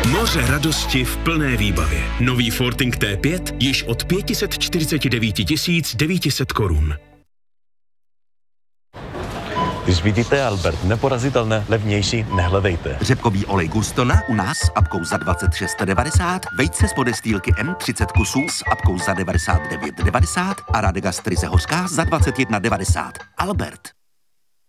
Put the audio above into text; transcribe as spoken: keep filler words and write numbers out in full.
Moře radosti v plné výbavě. Nový Forting T pět již od pět set čtyřicet devět tisíc devět set korun. Když vidíte Albert, neporazitelné, levnější, nehledejte. Řepkový olej Gustona u nás s apkou za dvacet šest devadesát, vejce z podestýlky M třicet kusů s apkou za devadesát devět devadesát a Radegast ryze hořká za dvacet jedna devadesát. Albert.